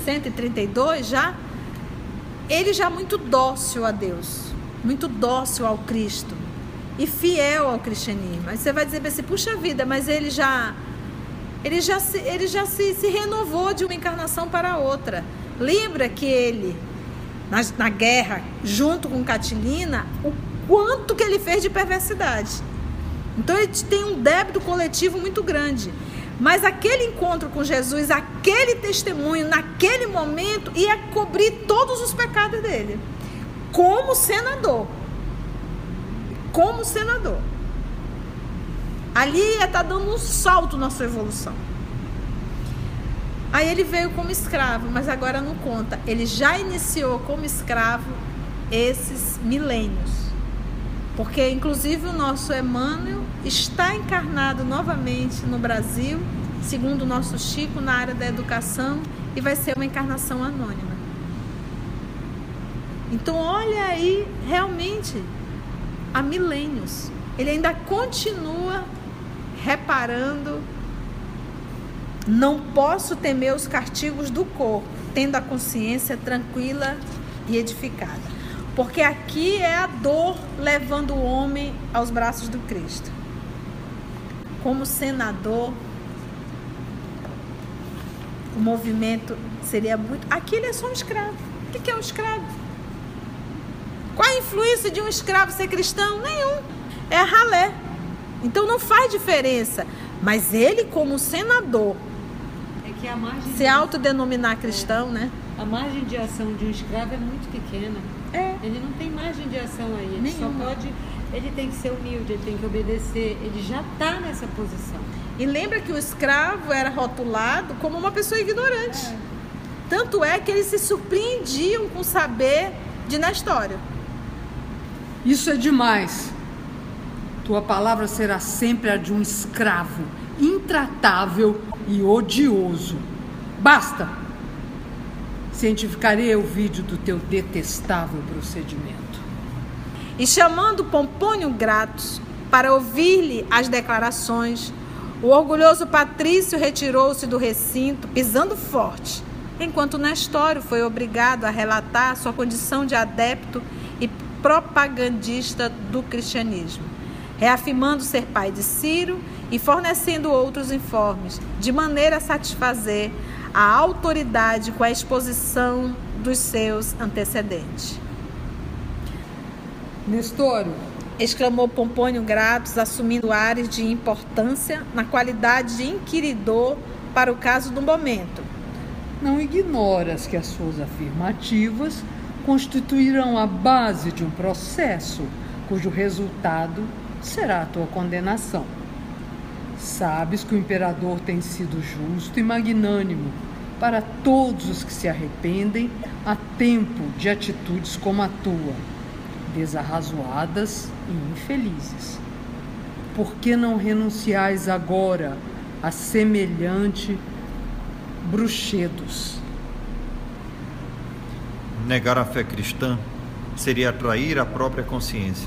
132 já, ele já muito dócil a Deus, muito dócil ao Cristo e fiel ao cristianismo. Aí você vai dizer assim, puxa vida, mas ele já se renovou de uma encarnação para outra. Lembra que ele, na guerra, junto com Catilina, o quanto que ele fez de perversidade. Então ele tem um débito coletivo muito grande. Mas aquele encontro com Jesus, aquele testemunho, naquele momento, ia cobrir todos os pecados dele. Como senador. Como senador. Ali ia estar dando um salto na sua evolução. Aí ele veio como escravo, mas agora não conta. Ele já iniciou como escravo esses milênios. Porque, inclusive, o nosso Emmanuel está encarnado novamente no Brasil, segundo o nosso Chico, na área da educação, e vai ser uma encarnação anônima. Então, olha aí, realmente, há milênios. Ele ainda continua reparando. Não posso temer os castigos do corpo, tendo a consciência tranquila e edificada. Porque aqui é a dor levando o homem aos braços do Cristo. Como senador, o movimento seria muito... Aqui ele é só um escravo. O que é um escravo? Qual a influência de um escravo ser cristão? Nenhum. É a ralé. Então não faz diferença. Mas ele, como senador, que a margem se autodenominar cristão, né? A margem de ação de um escravo é muito pequena. Ele não tem margem de ação aí. Ele Nenhuma. só pode... Ele tem que ser humilde, ele tem que obedecer. Ele já está nessa posição. E lembra que o escravo era rotulado como uma pessoa ignorante. Tanto é que eles se surpreendiam com o saber de Nestório. Isso é demais. Tua palavra será sempre a de um escravo, intratável e odioso. Basta! Cientificarei o vídeo do teu detestável procedimento. E chamando Pompônio Gratus para ouvir-lhe as declarações, o orgulhoso patrício retirou-se do recinto, pisando forte, enquanto Nestório foi obrigado a relatar sua condição de adepto e propagandista do cristianismo, reafirmando ser pai de Ciro e fornecendo outros informes, de maneira a satisfazer a autoridade com a exposição dos seus antecedentes. Nestório, exclamou Pompônio Gratus, assumindo ares de importância na qualidade de inquiridor para o caso do momento. não ignoras que as suas afirmativas constituirão a base de um processo cujo resultado será a tua condenação. Sabes que o imperador tem sido justo e magnânimo para todos os que se arrependem a tempo de atitudes como a tua, desarrazoadas e infelizes. Por que não renunciais agora a semelhante bruxedos? Negar a fé cristã seria trair a própria consciência.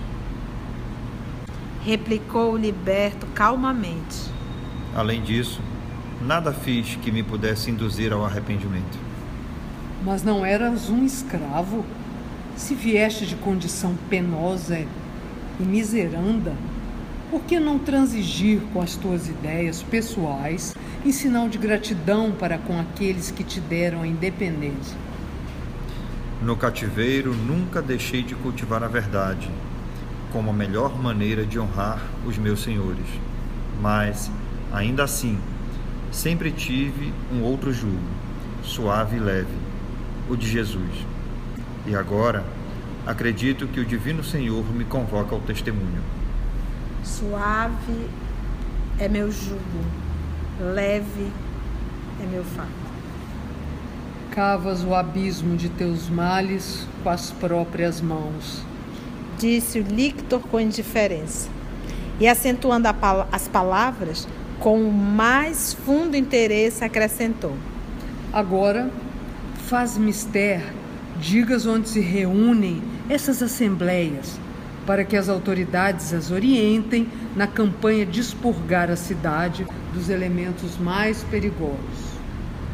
Replicou o liberto calmamente. Além disso, nada fiz que me pudesse induzir ao arrependimento. Mas não eras um escravo? Se vieste de condição penosa e miseranda, por que não transigir com as tuas ideias pessoais em sinal de gratidão para com aqueles que te deram a independência? No cativeiro, nunca deixei de cultivar a verdade, como a melhor maneira de honrar os meus senhores. Mas, ainda assim, sempre tive um outro jugo, suave e leve, o de Jesus. E agora, acredito que o Divino Senhor me convoca ao testemunho. Suave é meu jugo, leve é meu fardo. Cavas o abismo de teus males com as próprias mãos, disse o lictor com indiferença, e acentuando as palavras, com o mais fundo interesse acrescentou: agora, faz mister, digas onde se reúnem essas assembleias, para que as autoridades as orientem na campanha de expurgar a cidade dos elementos mais perigosos.